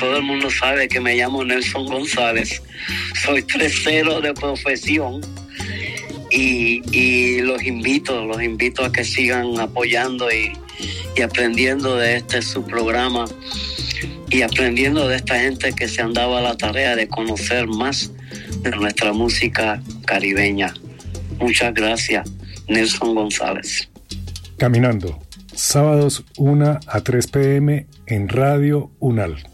todo el mundo sabe que me llamo Nelson González. Soy 3-0 de profesión y los invito a que sigan apoyando y aprendiendo de su programa y aprendiendo de esta gente que se han dado a la tarea de conocer más de nuestra música caribeña. Muchas gracias, Nelson González. Caminando, sábados 1 a 3 p.m. en Radio Unal.